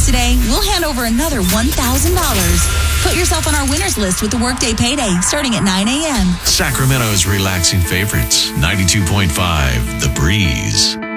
today, we'll hand over another $1,000. Put yourself on our winners list with the Workday Payday starting at 9 a.m. Sacramento's relaxing favorites, 92.5 The Breeze.